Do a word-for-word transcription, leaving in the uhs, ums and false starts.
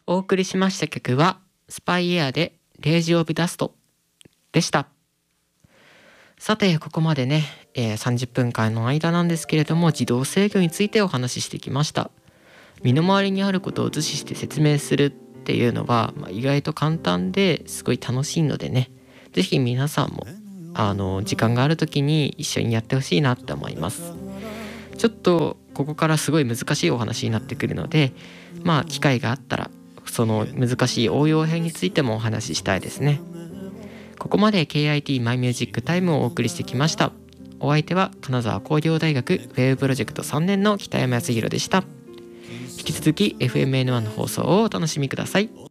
お送りしました曲はスパイエアでレイジオブダストでした。さてここまでね、えー、さんじゅっぷんかんの間なんですけれども、自動制御についてお話ししてきました。身の回りにあることを図示して説明するっていうのは、まあ、意外と簡単ですごい楽しいのでね、ぜひ皆さんもあの時間がある時に一緒にやってほしいなって思います。ちょっとここからすごい難しいお話になってくるので、まあ機会があったらその難しい応用編についてもお話ししたいですね。ここまで ケーアイティー マイミュージックタイムをお送りしてきました。お相手は金沢工業大学ウェブプロジェクトさんねんの北山康弘でした。引き続き エフエムエヌワン の放送をお楽しみください。